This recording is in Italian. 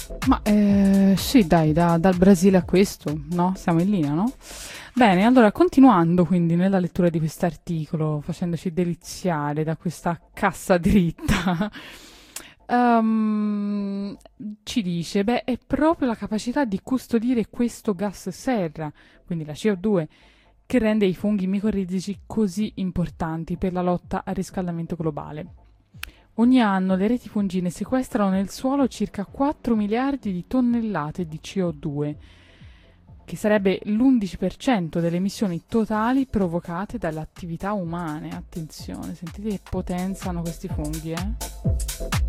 Ma sì, dai, dal Brasile a questo, no? Siamo in linea, no? Bene, allora continuando quindi nella lettura di quest'articolo, facendoci deliziare da questa cassa dritta, ehm, ci dice, beh, è proprio la capacità di custodire questo gas serra, quindi la CO2, che rende i funghi micorrizici così importanti per la lotta al riscaldamento globale. Ogni anno le reti fungine sequestrano nel suolo circa 4 miliardi di tonnellate di CO2, che sarebbe l'11% delle emissioni totali provocate dalle attività umane. Attenzione, sentite che potenza hanno questi funghi, eh?